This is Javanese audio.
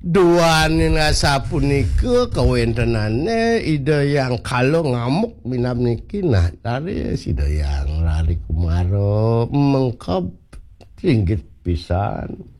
duanin sapunika kawentenane ide yang kalau ngamuk minam niki nah dari sida yang lari kumaro mengkop ringgit pisan